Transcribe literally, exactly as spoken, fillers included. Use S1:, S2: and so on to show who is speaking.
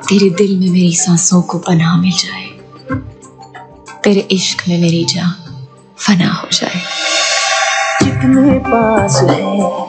S1: तेरे दिल में मेरी सांसों को पनाह मिल जाए, तेरे इश्क में मेरी जान फना हो जाए।
S2: जितने पास है